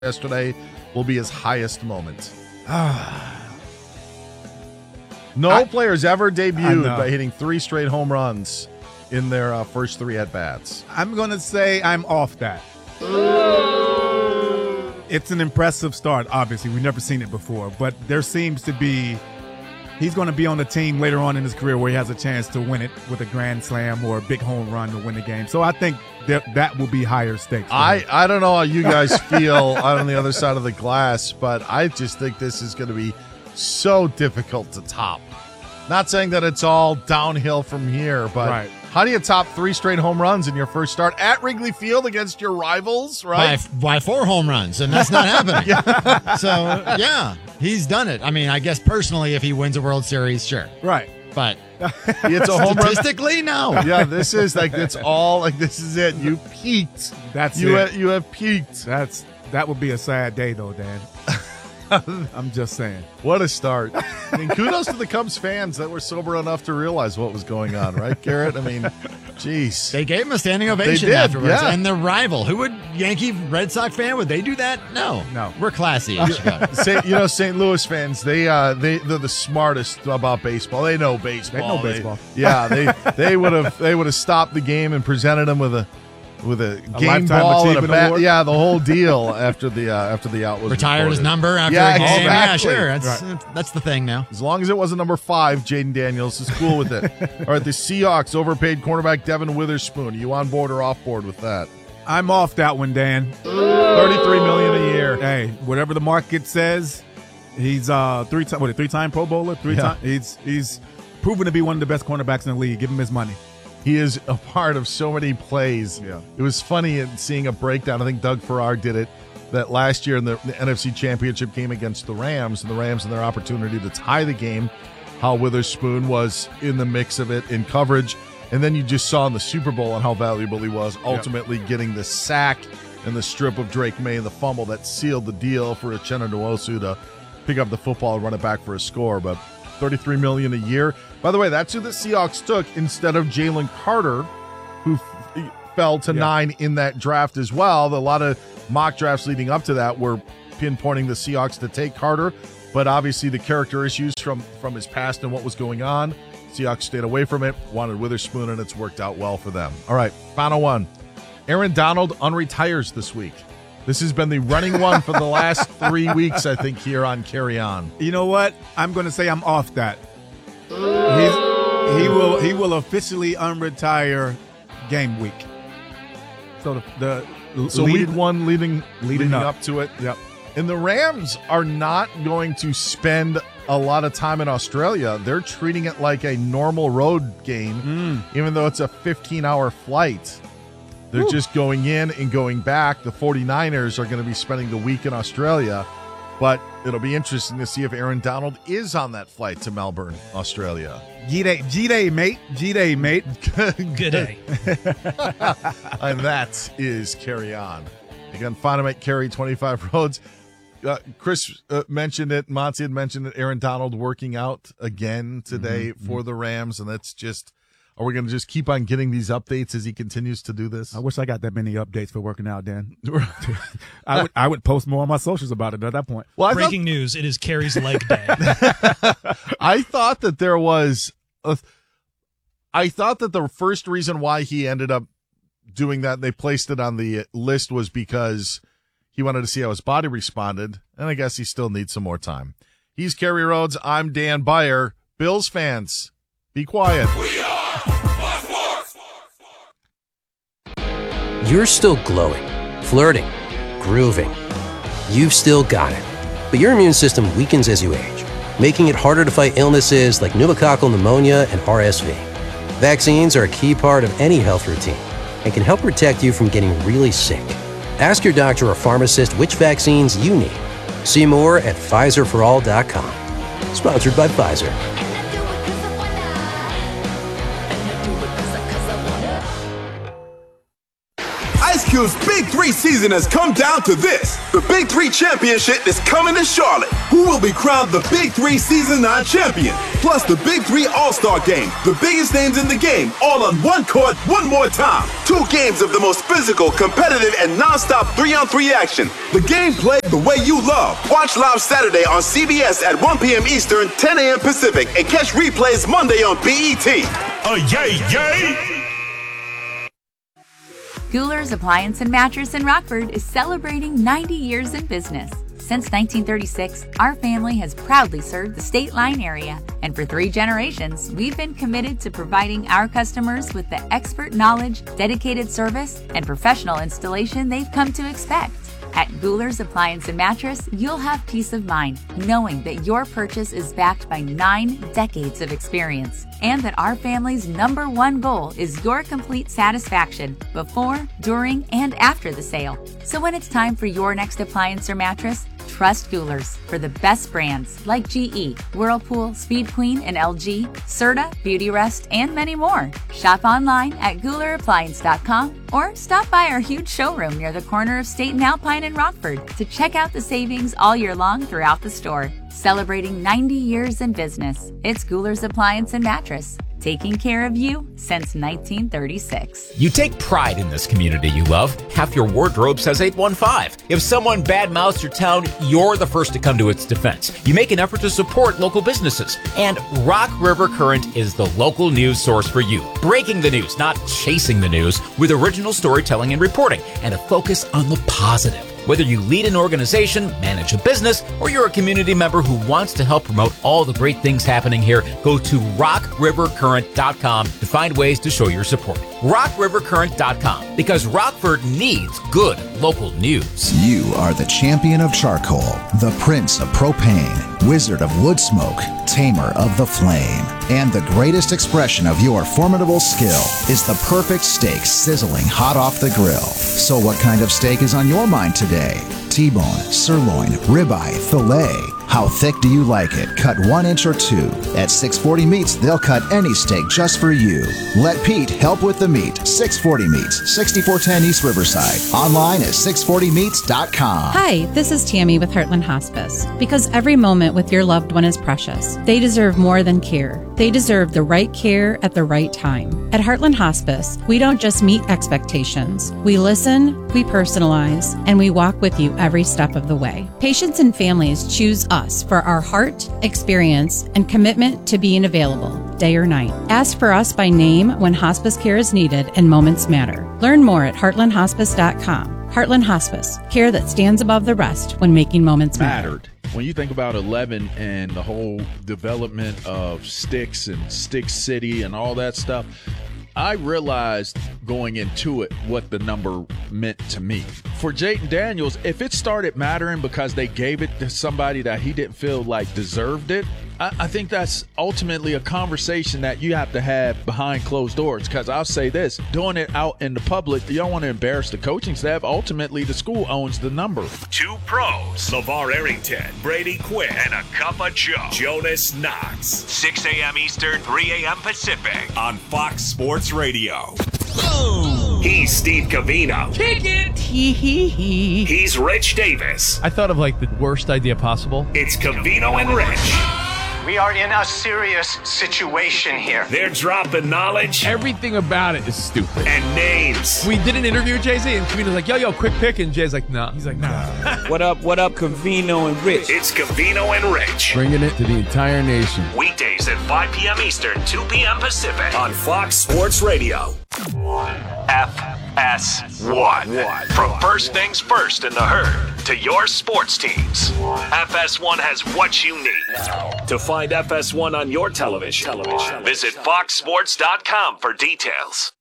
yesterday will be his highest moment. No players ever debuted by hitting 3 straight home runs in their first 3 at-bats. I'm going to say I'm off that. It's an impressive start, obviously. We've never seen it before, but there seems to be he's going to be on the team later on in his career where he has a chance to win it with a grand slam or a big home run to win the game. So I think that will be higher stakes. I don't know how you guys feel on the other side of the glass, but I just think this is going to be so difficult to top. Not saying that it's all downhill from here, but how do you top 3 straight home runs in your first start at Wrigley Field against your rivals, right? By 4 home runs, and that's not happening. So, yeah, he's done it. I mean, I guess personally, if he wins a World Series, sure. Right. But it's a home run. Statistically, no. Yeah, this is like, it's all like, this is it. You peaked. You have peaked. That would be a sad day, though, Dan. I'm just saying. What a start. I mean, kudos to the Cubs fans that were sober enough to realize what was going on, right, Garrett? I mean, geez. They gave him a standing ovation afterwards. And the rival. Who would, Yankee Red Sox fan, would they do that? No. We're classy in Chicago. St. Louis fans, they're the smartest about baseball. They know baseball. They would have stopped the game and presented them with a game ball and a bat. Award? Yeah, the whole deal after the out was retired reported. His number after a game. Exactly. Yeah, sure. That's the thing now. As long as it wasn't number 5, Jaden Daniels is cool with it. All right, the Seahawks overpaid cornerback Devin Witherspoon. Are you on board or off board with that? I'm off that one, Dan. $33 million a year. Hey, whatever the market says, he's three-time Pro Bowler. He's proven to be one of the best cornerbacks in the league. Give him his money. He is a part of so many plays. Yeah. It was funny in seeing a breakdown. I think Doug Farrar did it, that last year in the NFC Championship game against the Rams, and the Rams and their opportunity to tie the game, how Witherspoon was in the mix of it in coverage. And then you just saw in the Super Bowl on how valuable he was, ultimately getting the sack and the strip of Drake May and the fumble that sealed the deal for Uchenna Nwosu to pick up the football and run it back for a score. But $33 million a year. By the way, that's who the Seahawks took instead of Jalen Carter, who fell to 9 in that draft as well. A lot of mock drafts leading up to that were pinpointing the Seahawks to take Carter, but obviously the character issues from his past and what was going on, Seahawks stayed away from it, wanted Witherspoon, and it's worked out well for them. All right, final one. Aaron Donald unretires this week. This has been the running one for the last 3 weeks, I think, here on Carry On. You know what? I'm going to say I'm off that. He will officially unretire game week. So week 1 leading up to it. Yep. And the Rams are not going to spend a lot of time in Australia. They're treating it like a normal road game, even though it's a 15-hour flight. They're just going in and going back. The 49ers are going to be spending the week in Australia, but it'll be interesting to see if Aaron Donald is on that flight to Melbourne, Australia. G-Day, mate. G-Day, mate. Good day. And that is Carry On. You can find him at Carry 25 Roads. Chris mentioned it. Monty had mentioned it. Aaron Donald working out again today for the Rams, and that's just... Are we going to just keep on getting these updates as he continues to do this? I wish I got that many updates for working out, Dan. I would post more on my socials about it at that point. Well, breaking news, it is Carrie's leg day. I thought that there was I thought that the first reason why he ended up doing that, and they placed it on the list, was because he wanted to see how his body responded, and I guess he still needs some more time. He's Kerry Rhodes. I'm Dan Beyer. Bills fans, be quiet. You're still glowing, flirting, grooving. You've still got it. But your immune system weakens as you age, making it harder to fight illnesses like pneumococcal pneumonia and RSV. Vaccines are a key part of any health routine and can help protect you from getting really sick. Ask your doctor or pharmacist which vaccines you need. See more at PfizerForAll.com. Sponsored by Pfizer. Ice Cube FSU's Big 3 season has come down to this. The Big 3 championship is coming to Charlotte. Who will be crowned the Big 3 Season 9 champion? Plus the Big 3 All-Star Game. The biggest names in the game, all on one court, one more time. 2 games of the most physical, competitive, and non-stop 3-on-3 action. The game played the way you love. Watch live Saturday on CBS at 1 p.m. Eastern, 10 a.m. Pacific, and catch replays Monday on BET. Yay, yay! Guler's Appliance and Mattress in Rockford is celebrating 90 years in business. Since 1936, our family has proudly served the State Line area, and for 3 generations, we've been committed to providing our customers with the expert knowledge, dedicated service, and professional installation they've come to expect. At Guler's Appliance and Mattress, you'll have peace of mind knowing that your purchase is backed by 9 decades of experience, and that our family's #1 goal is your complete satisfaction before, during, and after the sale. So when it's time for your next appliance or mattress, trust Guler's for the best brands like GE, Whirlpool, Speed Queen, and LG, Serta, Beautyrest, and many more. Shop online at GulerAppliance.com or stop by our huge showroom near the corner of State and Alpine in Rockford to check out the savings all year long throughout the store. Celebrating 90 years in business, it's Guler's Appliance and Mattress. Taking care of you since 1936. You take pride in this community you love. Half your wardrobe says 815. If someone badmouths your town, you're the first to come to its defense. You make an effort to support local businesses. And Rock River Current is the local news source for you. Breaking the news, not chasing the news, with original storytelling and reporting, and a focus on the positive. Whether you lead an organization, manage a business, or you're a community member who wants to help promote all the great things happening here, go to rockrivercurrent.com to find ways to show your support. rockrivercurrent.com, because Rockford needs good local news. You are the champion of charcoal, the prince of propane, wizard of wood smoke, tamer of the flame. And the greatest expression of your formidable skill is the perfect steak sizzling hot off the grill. So what kind of steak is on your mind today? T-bone, sirloin, ribeye, filet. How thick do you like it? Cut 1 inch or 2. At 640 Meats, they'll cut any steak just for you. Let Pete help with the meat. 640 Meats, 6410 East Riverside. Online at 640meats.com. Hi, this is Tammy with Heartland Hospice. Because every moment with your loved one is precious. They deserve more than care. They deserve the right care at the right time. At Heartland Hospice, we don't just meet expectations. We listen, we personalize, and we walk with you every step of the way. Patients and families choose us for our heart, experience, and commitment to being available, day or night. Ask for us by name when hospice care is needed and moments matter. Learn more at heartlandhospice.com. Heartland Hospice, care that stands above the rest when making moments matter. When you think about 11 and the whole development of Sticks and Stick City and all that stuff, I realized going into it what the number meant to me. For Jayden Daniels, if it started mattering because they gave it to somebody that he didn't feel like deserved it, I think that's ultimately a conversation that you have to have behind closed doors. Because I'll say this, doing it out in the public, you don't want to embarrass the coaching staff. Ultimately, the school owns the number. 2 pros, LeVar Arrington, Brady Quinn, and a cup of Joe, Jonas Knox. 6 a.m. Eastern, 3 a.m. Pacific on Fox Sports Radio. Boom. He's Steve Covino. Kick it. Hee. He's Rich Davis. I thought of like the worst idea possible. It's Covino and Rich. We are in a serious situation here. They're dropping knowledge. Everything about it is stupid. And names. We did an interview with Jay-Z, and Covino's like, yo, quick pick. And Jay's like, nah. He's like, nah. What up, Covino and Rich? It's Covino and Rich. Bringing it to the entire nation. Weekdays at 5 p.m. Eastern, 2 p.m. Pacific on Fox Sports Radio. FS1. From first things first in the herd to your sports teams, FS1 has what you need. To find FS1 on your television, visit foxsports.com for details.